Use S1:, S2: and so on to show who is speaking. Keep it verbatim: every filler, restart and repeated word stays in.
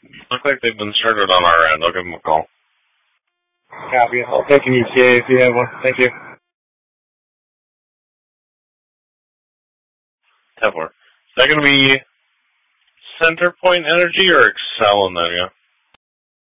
S1: Look like they've been started on our end. I'll give them a call.
S2: Copy. I'll take an E T A if you have one. Thank you.
S1: ten four. Is that going to be Center Point Energy or Excel in there, yeah?